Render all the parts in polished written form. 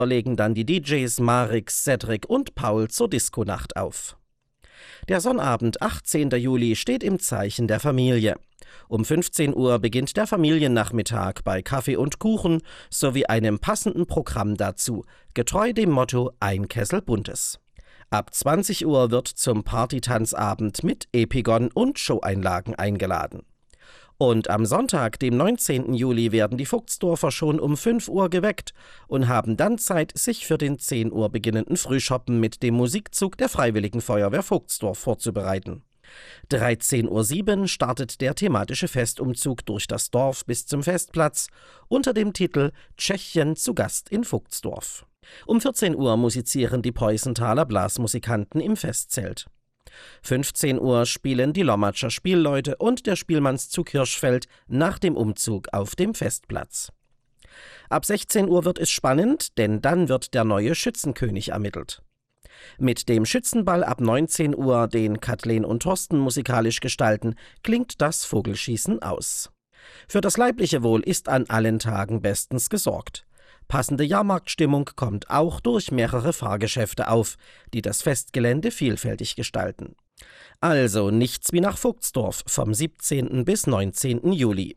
legen dann die DJs Marix, Cedric und Paul zur Disco-Nacht auf. Der Sonnabend, 18. Juli, steht im Zeichen der Familie. Um 15 Uhr beginnt der Familiennachmittag bei Kaffee und Kuchen sowie einem passenden Programm dazu, getreu dem Motto Ein Kessel Buntes. Ab 20 Uhr wird zum Partytanzabend mit Epigon und Showeinlagen eingeladen. Und am Sonntag, dem 19. Juli, werden die Fuchsdorfer schon um 5 Uhr geweckt und haben dann Zeit, sich für den 10 Uhr beginnenden Frühschoppen mit dem Musikzug der Freiwilligen Feuerwehr Fuchsdorf vorzubereiten. 13:07 Uhr startet der thematische Festumzug durch das Dorf bis zum Festplatz unter dem Titel Tschechien zu Gast in Fuchsdorf. Um 14 Uhr musizieren die Preußenthaler Blasmusikanten im Festzelt. 15 Uhr spielen die Lommatscher Spielleute und der Spielmannszug Hirschfeld nach dem Umzug auf dem Festplatz. Ab 16 Uhr wird es spannend, denn dann wird der neue Schützenkönig ermittelt. Mit dem Schützenball ab 19 Uhr, den Kathleen und Thorsten musikalisch gestalten, klingt das Vogelschießen aus. Für das leibliche Wohl ist an allen Tagen bestens gesorgt. Passende Jahrmarktstimmung kommt auch durch mehrere Fahrgeschäfte auf, die das Festgelände vielfältig gestalten. Also nichts wie nach Fuchsdorf vom 17. bis 19. Juli.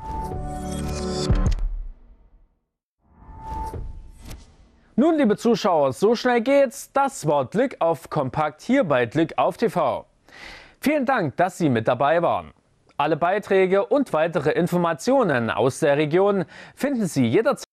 Nun, liebe Zuschauer, so schnell geht's. Das war Glück auf Kompakt hier bei Glück auf TV. Vielen Dank, dass Sie mit dabei waren. Alle Beiträge und weitere Informationen aus der Region finden Sie jederzeit